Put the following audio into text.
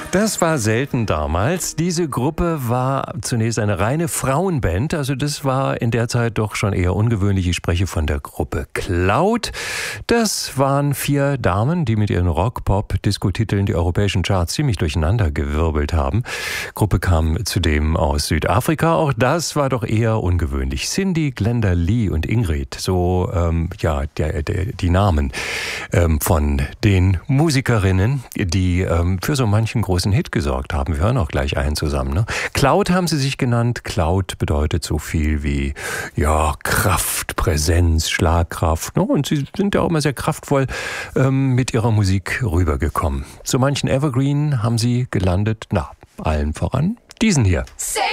Das war selten damals. Diese Gruppe war zunächst eine reine Frauenband. Also das war in der Zeit doch schon eher ungewöhnlich. Ich spreche von der Gruppe Cloud. Das waren 4 Damen, die mit ihren Rock-Pop-Disco-Titeln die europäischen Charts ziemlich durcheinandergewirbelt haben. Die Gruppe kam zudem aus Südafrika. Auch das war doch eher ungewöhnlich. Cindy, Glenda Lee und Ingrid, so die Namen von den Musikerinnen, die für so manchen großen Hit gesorgt haben. Wir hören auch gleich einen zusammen. Ne? Cloud haben sie sich genannt. Cloud bedeutet so viel wie Kraft, Präsenz, Schlagkraft. Ne? Und sie sind ja auch immer sehr kraftvoll mit ihrer Musik rübergekommen. So manchen Evergreen haben sie gelandet. Allen voran diesen hier.